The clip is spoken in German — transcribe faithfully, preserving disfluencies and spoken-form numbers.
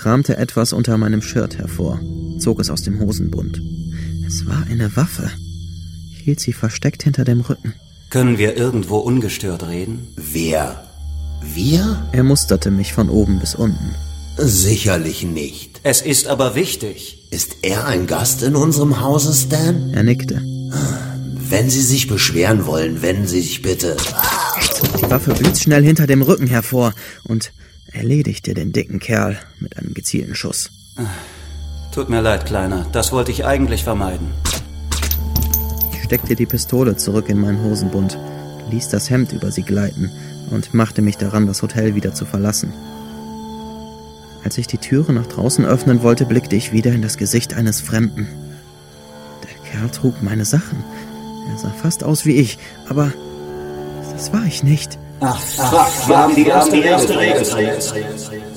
kramte etwas unter meinem Shirt hervor, zog es aus dem Hosenbund. Es war eine Waffe. Ich hielt sie versteckt hinter dem Rücken. Können wir irgendwo ungestört reden? Wer? Wir? Er musterte mich von oben bis unten. Sicherlich nicht. Es ist aber wichtig. Ist er ein Gast in unserem Hause, Stan? Er nickte. Wenn Sie sich beschweren wollen, wenden Sie sich bitte... Ich zog die Waffe blitzschnell hinter dem Rücken hervor und erledigte den dicken Kerl mit einem gezielten Schuss. Tut mir leid, Kleiner. Das wollte ich eigentlich vermeiden. Ich steckte die Pistole zurück in meinen Hosenbund, ließ das Hemd über sie gleiten und machte mich daran, das Hotel wieder zu verlassen. Als ich die Türe nach draußen öffnen wollte, blickte ich wieder in das Gesicht eines Fremden. Der Kerl trug meine Sachen. Er sah fast aus wie ich, aber das war ich nicht. Ach, fuck, wir haben die erste Regel.